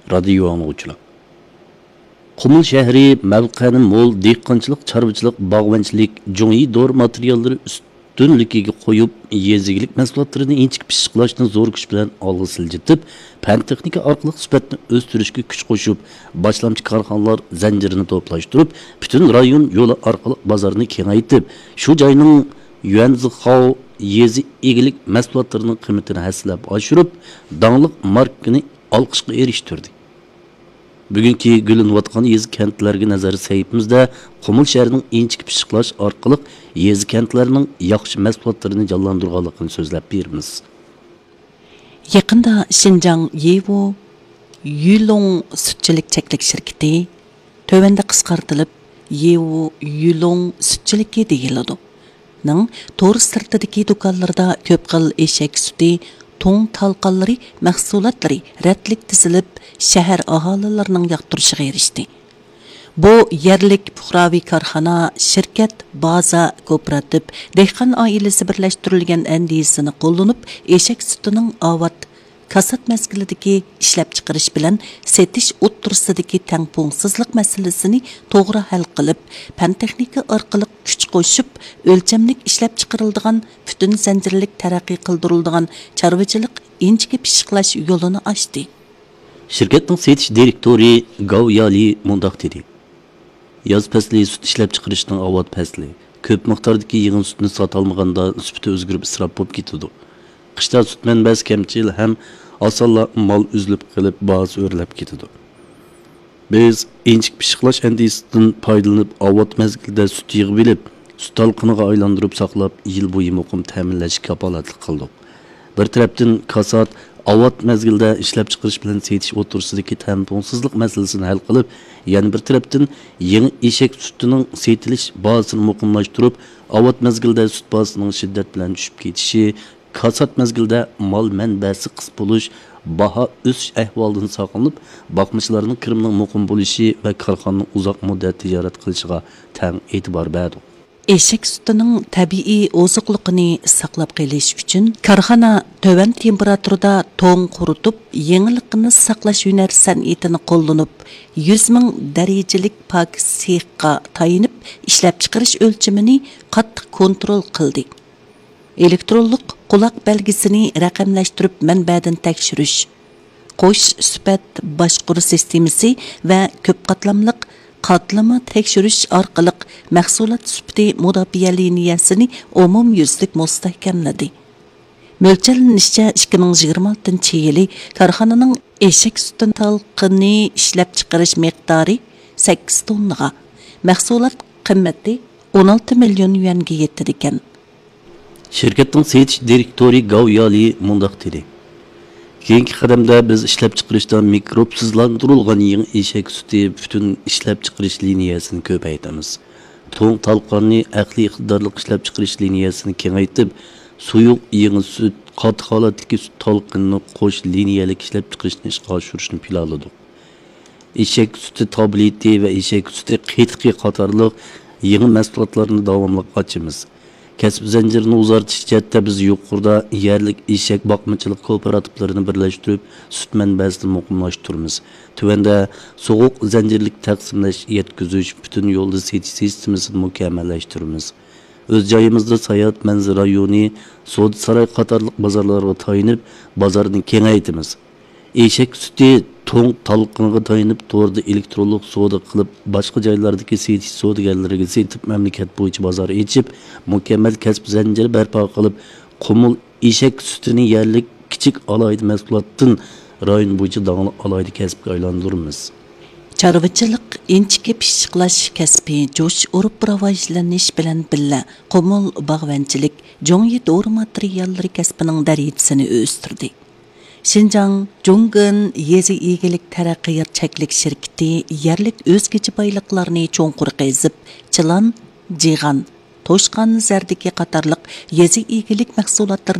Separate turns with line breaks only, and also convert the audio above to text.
radio anglag'uchilar. Qumul shahri mavqe'ni mo'l dehqonchilik, chorvachilik, bog'bonchilik, jonli dori materiallari üstünlükiga qo'yib, yezigilik mahsulotlarini inchik pishqilashni zo'r kuch bilan olg'a siljitib, fan texnika orqali sifatni o'stirishga kuch qo'shib, boshlamchi korxonalar zanjirini to'plashtirib, butun rayon yo'li orqali bozorni kengaytib, shu joyning yuanzixao yezi egilik mahsulotlarining qiymatini haslab oshirib, dangliq markani olqishga erishtirdi. Bugungi gulinayotgan yezi kentlarga nazar saytimizda Qumul shahrining inchik pishiqlash orqali yezi kentlarining yaxshi mahsulotlarini jonlantirganligini so'zlab beramiz.
Yaqinda Xinjiang Yevo Yulong sutchilik cheklik shirkati tövende qisqartilib Yevo Yulong sutchiligi deyiladi. Ning to'g'ri sirtidagi do'konlarda ko'p xil eshak suti, to'ng talqanlari mahsulotlari ratlik tizilib shahar aholilarining yoqtirishiga erishdi. Bu yerlik puhraviy korxona, shirkat, baza, kooperativ, dehqon oilasi birlashtirilgan andisini qo'llanib, eshak sutining avvat kasat mezgilidagi ishlab chiqarish bilan setish o'ttirsidagi tangpongsizlik masalasini to'g'ri hal qilib, fan texnika orqali kuch qo'shib, o'lchamlik ishlab chiqariladigan, butun zanjirlik taraqqiy qildiriladigan chorvachilik inchga pishiqlash yo'lini ochdi.
Şirketning setish direktori Gao Yali mundaq dedi. Yoz fasli sut ishlab chiqarishning avvat fasli. Ko'p miqdordagi yig'in sutni sota olmaganda sufati o'zgarib isrof bo'lib ketadi. Qishda sut manbasi kamchil ham osonla mol uzilib qilib bahos o'rlab ketadi. Biz inchik pishiqlash andisidan foydalanib avvat mezgilda sut yig'ib olib, sut talqiniga aylantirib saqlab, yil bo'yi muqim ta'minlashga kafolatlik qildik. Bir tarafdan kasat avvat mezgilda ishlab chiqarish bilan setish o'tirsidagi tampongsizlik masalasini hal qilib, yana bir tarafdan yangi eshak sutining setilish bahosini muqimlashtirib, avvat mezgilda sut bahosining shiddat bilan tushib ketishi, kasat mezgilda mol manbasi qis bo'lish, baho o'sish ahvolidan saqlanib, boqmachilarning kirimining muqim bo'lishi va korxonaning uzoq muddat tijorat qilishiga tang e'tibor berdi.
Eshak sutining tabiiy oziqliqini saqlab qolish uchun korxona töven temperaturada to'ng quritib, yengillikni saqlash hunar san'atini qo'llanib, 100 ming darajalik pok sexga tayinib, ishlab chiqarish o'lchamini qattiq kontrol qildi. Elektronlik quloq belgisini raqamlashtirib manbadan tekshirish, qo'sh sifat boshqaruv sistemasi va ko'p qatlamliq qatlama tekshirish orqali mahsulot sifati mudofaa liniyasini umumyuzlik mustahkamladi. Mo'ljallanishcha 2026-yili korxonaning eshak suti talqini ishlab chiqarish miqdori 8 tonnaga, mahsulot qiymati 16 million yuanga yetdi ekan.
Şirketning setish direktori Gao Yali mundaq dedi. Keyingi qadamda biz ishlab chiqarishdan mikrobsizlantirilgan yangi eshak suti butun ishlab chiqarish liniyasini ko'paytiramiz. To'ng talqonni aqliy iqtidorli ishlab chiqarish liniyasini kengaytirib, suyuq yangi sut, qat holatdagi sut talqinini qo'sh liniyalik ishlab chiqarishni ishga oshirishni planladik. Eshak suti tableti va eshak suti qetqi qatorliq yangi mahsulotlarni davomli ochamiz. Kasb zanjirini uzartish jihatda biz yuqorida yerlik eshak boqmachilik kooperativlarini birlashtirib, sut manbasini muqimlashtiramiz. Tuvanda so'g'uq zanjirlik taqsimlash, yetkazish, butun yo'lda setish sistemasini mukammallashtiramiz. O'z joyimizda Sayat Manzil rayoni, So'd saroy qatorliq bozorlarga tayinib, bozorni kengaytamiz. Eshak suti to'ng talqiniga tayinib, to'g'rida elektronlik savdo qilib, boshqa joylardagi setish savdogarlariga setib, mamlakat bo'yicha bozor ochib, mukammal kasb zanjiri barpo qilib, Qumul eshak sutini yerlik kichik alohida mahsulotdan rayon bo'yicha da'vat alohida kasbga aylantiramiz.
Chorvachilik inchga pishiqlash kasbi jo'sh urib rivojlanish bilan billa Qumul bog'vanchilik, jonli dori materiallari kasbining darajasini o'stirdi. Xinjiang Zhonggen yezi egilik taraqqiyot cheklik shirkati yerlik o'zgacha boyliqlarni cho'nqur qazib, chilan, jigan, to'shqon zardiki qatorliq yezi egilik mahsulotlarini